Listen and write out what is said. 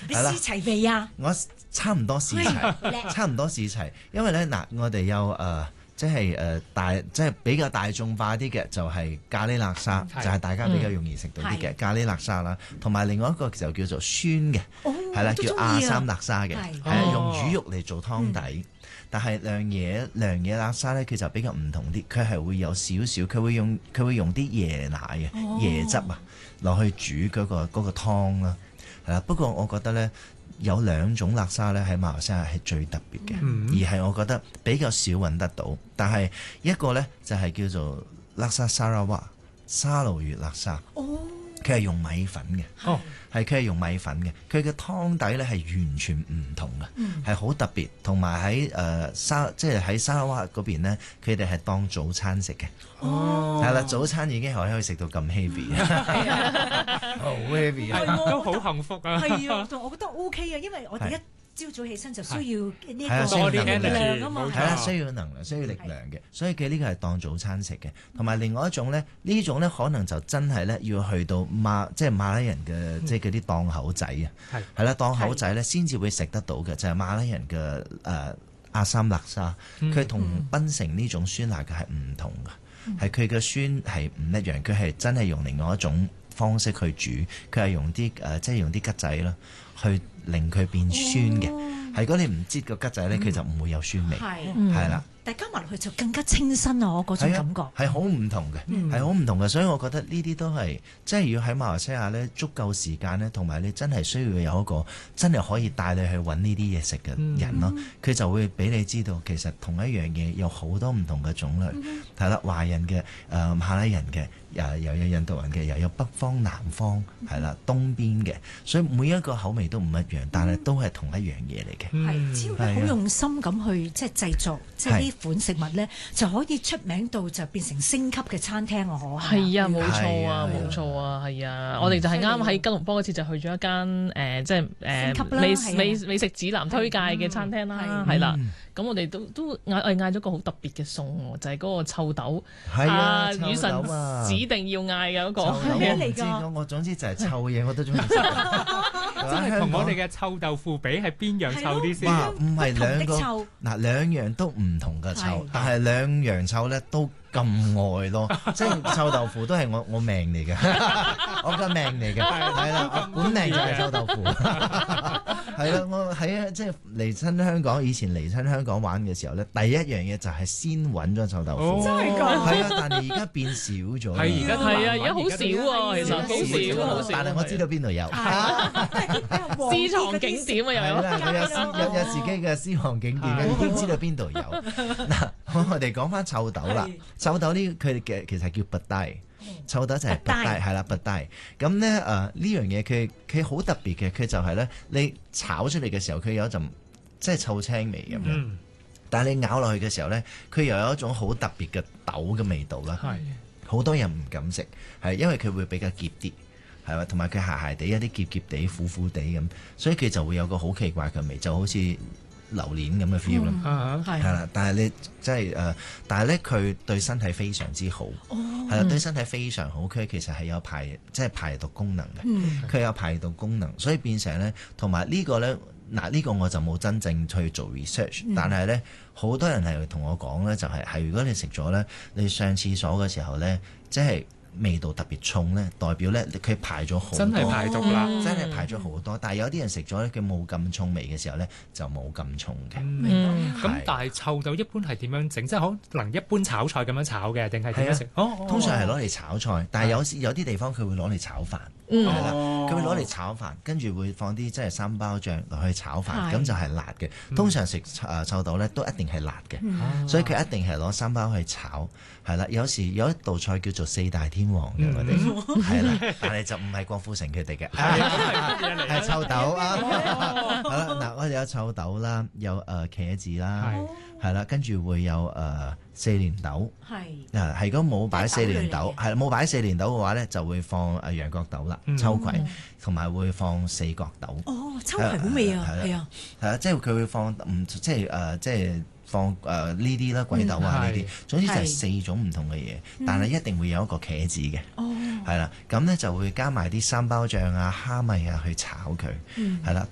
你試齊未啊？ 我差唔多試齊，差唔多試齊，因為咧嗱，我哋有即係比較大眾化啲嘅就係咖喱辣沙，就係大家比較容易食到啲嘅咖喱辣沙啦。同埋另外一個就叫做酸嘅，係啦，叫亞三辣沙嘅，係用魚肉嚟做湯底。但係良野辣沙咧，佢就比較唔同啲，佢係會有少少，佢會用啲椰奶啊、椰汁啊落去煮嗰個湯啦。係啦，不過我覺得咧，有兩種辣沙咧喺馬來西亞係最特別嘅，而係我覺得比較少揾得到。但係一個咧就係叫做辣沙沙拉瓦沙勞越辣沙，佢係用米粉嘅，佢係用米粉嘅，佢嘅湯底咧係完全唔同嘅，係好特別。同埋喺即係喺沙拉瓦嗰邊咧，佢哋係當早餐食嘅。係啦，早餐已經可以食到咁 heavy， 好 heavy， 都好幸福啊！ 係啊，我覺得 OK 啊，因為我哋一朝早起身就需要呢個多啲能量啊嘛， 係啦，需要能量，需要力量嘅，所以佢呢個係當早餐食嘅。同埋另外一種咧，呢種咧可能就真係咧要去到即係馬來人嘅即係嗰啲檔口仔啊，係啦，檔口仔咧先至會食得到嘅，就係馬來人嘅亞三辣沙，佢同檳城呢種酸辣嘅係唔同嘅，係佢嘅酸係唔一樣，佢係真係用另外一種方式去煮，佢係用啲即係用啲桔仔啦，去令佢變酸嘅。係如果你唔擠個桔仔咧，佢就唔會有酸味。係啦。 但加埋落去就更加清新啊！我嗰種感覺係好唔同嘅，係好唔同嘅，所以我覺得呢啲都係即係要喺馬來西亞咧足夠時間咧，同埋你真係需要有一個真係可以帶你去揾呢啲嘢食嘅人咯，佢就會俾你知道其實同一樣嘢有好多唔同嘅種類，係啦，華人嘅馬來人嘅，又有印度人嘅，又有北方南方，係啦，東邊嘅，所以每一個口味都唔一樣，但係都係同一樣嘢嚟嘅。 係，只要你好用心咁去即係製作，即係呢款食物咧，就可以出名到就變成星級嘅餐廳啊！ 係啊，冇錯啊，冇錯啊，係啊，我哋就係啱喺吉隆坡嗰次就去咗一間即係美食指南推介嘅餐廳啦，係啦。咁我哋都嗌咗個好特別嘅餸喎，就係嗰個臭豆，雨神指定要嗌嘅嗰個。 係咩嚟㗎？ 我總之就係臭嘢我都中意食。 真係同我哋嘅臭豆腐比係邊樣臭啲先？ 唔係兩個嗱，兩樣都唔同嘅臭，但係兩樣臭咧都咁愛咯，即係臭豆腐都係我命嚟嘅，我嘅命嚟嘅，係啦，本命就係臭豆腐，係啦，我喺即係嚟親香港，以前嚟親香港玩嘅時候咧，第一樣嘢就係先揾咗臭豆腐， 真係㗎， 係啊，但係而家變少咗， 係而家係啊，而家好少喎，其實好少， 但係我知道邊度有， 私藏景點啊，又有自己嘅私藏景點，已經知道邊度有。嗱，我哋講翻臭豆啦。臭豆呢，佢哋嘅其實叫拔帶，臭豆就係拔帶，係啦，拔帶。咁咧呢樣嘢佢好特別嘅，佢就係咧你炒出嚟嘅時候，佢有一陣即係臭青味咁樣。但係你咬落去嘅時候咧，佢又有一種好特別嘅豆嘅味道啦。好多人唔敢食，係因為佢會比較澀啲，係嘛，同埋佢鹹鹹地一啲澀澀地、苦苦地咁，所以佢就會有個好奇怪嘅味，就好似榴蓮咁嘅 feel 啦，係啦，但係你即係但係咧佢對身體非常之好，係啦，對身體非常好，佢其實係有排毒功能嘅，佢有排毒功能，所以變成咧，同埋呢個咧，嗱呢個我就冇真正去做 research，但係咧好多人係同我講咧，就係如果你食咗咧，你上廁所嘅時候咧，即係味道特別重咧，代表咧佢排咗好多， 真係排毒啦， 真係排咗好多。但係有啲人食咗咧，佢冇咁重味嘅時候咧，就冇咁重嘅。 咁但係臭豆一般係點樣整？即係可能一般炒菜咁樣炒嘅，定係點樣食？ 通常係攞嚟炒菜，但係有啲地方佢會攞嚟炒飯，係啦，佢會攞嚟炒飯，跟住會放啲即係三包醬落去炒飯，咁就係辣嘅。通常食臭豆咧都一定係辣嘅，所以佢一定係攞三包去炒，係啦。有時有一道菜叫做四大天王嘅我哋，係啦，但係就唔係郭富城佢哋嘅，係臭豆啊。好啦，嗱我哋有臭豆啦，有茄子啦，係啦，跟住會有四連豆，係如果冇擺四連豆，係冇擺四連豆嘅話咧，就會放羊角豆啦、秋葵，同埋會放四角豆。 秋葵好味啊，係啊， 係啊，即係佢會放即係放呢啲啦，鬼豆啊呢啲，總之就係4種唔同嘅嘢，但係一定會有一個茄子嘅，係啦，咁咧就會加埋啲三包醬啊、蝦米啊去炒佢，係啦，